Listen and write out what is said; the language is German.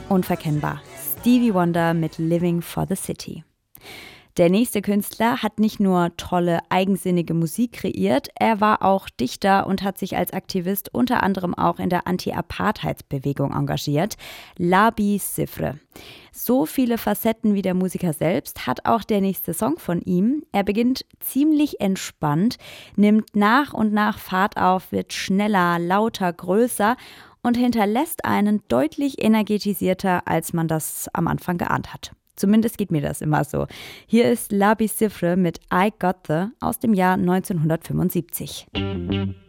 Unverkennbar. Stevie Wonder mit Living for the City. Der nächste Künstler hat nicht nur tolle, eigensinnige Musik kreiert, er war auch Dichter und hat sich als Aktivist unter anderem auch in der Anti-Apartheids-Bewegung engagiert. Labi Siffre. So viele Facetten wie der Musiker selbst hat auch der nächste Song von ihm. Er beginnt ziemlich entspannt, nimmt nach und nach Fahrt auf, wird schneller, lauter, größer und hinterlässt einen deutlich energetisierter, als man das am Anfang geahnt hat. Zumindest geht mir das immer so. Hier ist Labi Siffre mit I Got The aus dem Jahr 1975.